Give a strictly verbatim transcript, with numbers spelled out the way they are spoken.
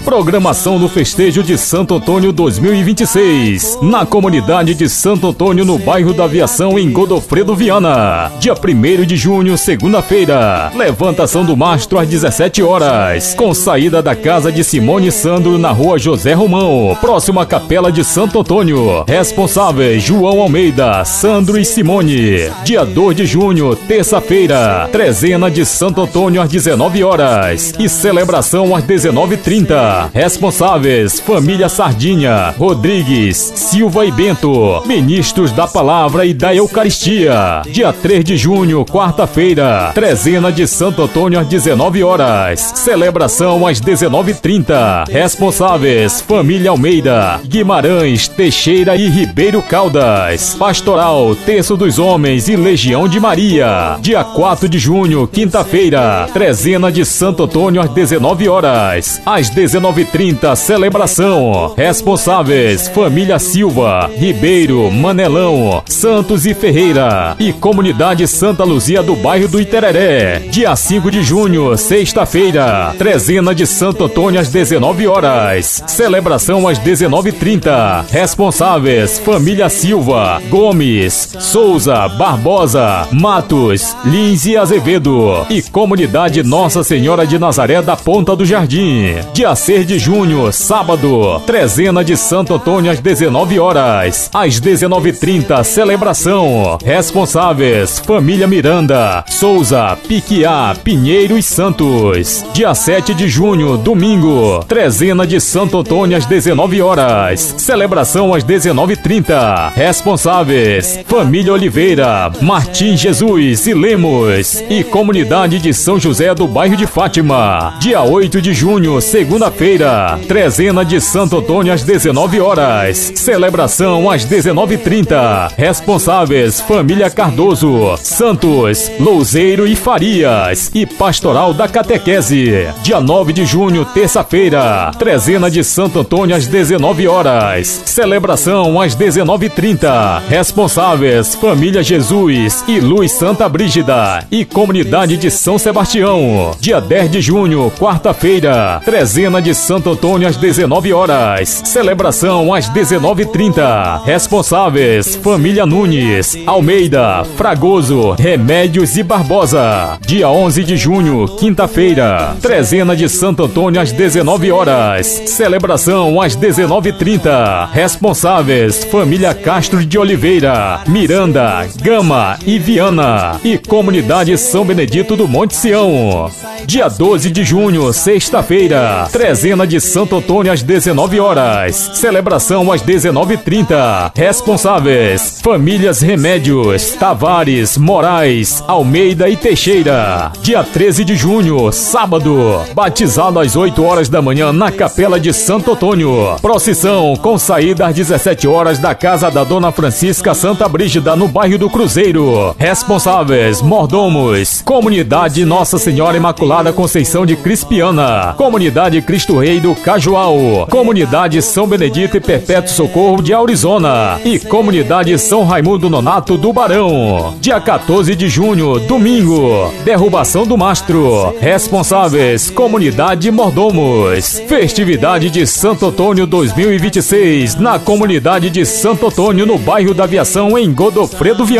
Programação do festejo de Santo Antônio dois mil e vinte e seis, na comunidade de Santo Antônio, no bairro da Aviação, em Godofredo Viana. Dia primeiro de junho, segunda-feira. Levantação do mastro às dezessete horas, com saída da casa de Simone e Sandro, na rua José Romão, próximo à Capela de Santo Antônio. Responsáveis: João Almeida, Sandro e Simone. Dia dois de junho, terça-feira. Trezena de Santo Antônio às dezenove horas e celebração às dezenove e trinta. Responsáveis: Família Sardinha, Rodrigues, Silva e Bento, ministros da Palavra e da Eucaristia. Dia três de junho, quarta-feira. Trezena de Santo Antônio às dezenove horas. Celebração às dezenove e trinta. Responsáveis: Família Almeida, Guimarães, Teixeira e Ribeiro Caldas. Pastoral: Terço dos Homens e Legião de Maria. Dia quatro de junho, quinta-feira. Trezena de Santo Antônio às dezenove horas. Às dezenove e trinta, celebração. Responsáveis: Família Silva, Ribeiro, Manelão, Santos e Ferreira e Comunidade Santa Luzia do bairro do Itereré. Dia cinco de junho, sexta-feira. Trezena de Santo Antônio às dezenove horas. Celebração às dezenove e trinta. Responsáveis: Família Silva, Gomes, Souza, Barbosa, Matos, Lins e Azevedo e Comunidade Nossa Senhora de Nazaré da Ponta do Jardim. Dia seis de junho, sábado. Trezena de Santo Antônio às dezenove horas. Às dezenove e trinta, celebração. Responsáveis: Família Miranda, Souza, Piquiá, Pinheiro e Santos. Dia sete de junho, domingo. Trezena de Santo Antônio às dezenove horas. Celebração às dezenove e trinta. Responsáveis: Família Oliveira, Martim Jesus e Lemos e Comunidade de São José do bairro de Fátima. Dia oito de junho, segunda-feira. Trezena de Santo Antônio às dezenove horas. Celebração às dezenove e trinta. Responsáveis: Família Cardoso, Santos, Louzeiro e Farias e Pastoral da Catequese. Dia nove de junho, terça-feira. Trezena de Santo Antônio às dezenove horas. Celebração às dezenove e trinta. Responsáveis: Família Jesus e Luz Santa Brígida e Comunidade de São Sebastião. Dia dez de junho, quarta-feira. Trezena de Santo Antônio às dezenove horas. Celebração às dezenove e trinta. Responsáveis: Família Nunes, Almeida, Fragoso, Remédios e Barbosa. Dia onze de junho, quinta-feira. Trezena de Santo Antônio às dezenove horas. Celebração às dezenove e trinta. Responsáveis: Família Castro de Oliveira, Miranda, Gama e Viana e Comunidade São Benedito do Monte Sião. Dia doze de junho, sexta-feira. Trezena de Santo Antônio às dezenove horas. Celebração às dezenove e trinta. Responsáveis: Famílias Remédios, Tavares, Moraes, Almeida e Teixeira. Dia treze de junho, sábado. Batizado às oito horas da manhã na Capela de Santo Antônio. Procissão com saída às dezessete horas da casa da Dona Francisca Santa Brígida, no bairro do Cruzeiro. Responsáveis: Mordomos, Comunidade Nossa Senhora Imaculada Conceição de Crispiana, Comunidade Cristo Rei do Cajual, Comunidade São Benedito e Perpétuo Socorro de Aurizona e Comunidade São Raimundo Nonato do Barão. Dia quatorze de junho, domingo. Derrubação do mastro. Responsáveis: Comunidade Mordomos. Festividade de Santo Antônio dois mil e vinte e seis na comunidade de Santo Antônio, no bairro da Aviação, em Godofredo Viana.